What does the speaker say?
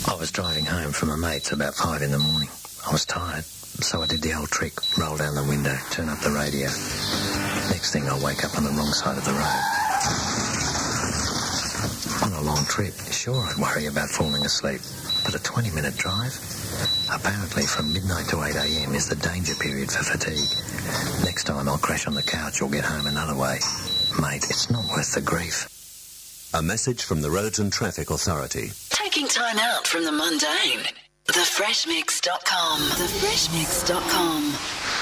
I was driving home from a mate's about 5 in the morning. I was tired, so I did the old trick, roll down the window, turn up the radio. Next thing, I wake up on the wrong side of the road. On a long trip, sure, I'd worry about falling asleep, but a 20-minute drive? Apparently, from midnight to 8 a.m. is the danger period for fatigue. Next time, I'll crash on the couch or get home another way. Mate, it's not worth the grief. A message from the Roads and Traffic Authority. Taking time out from the mundane. TheFreshMix.com. TheFreshMix.com.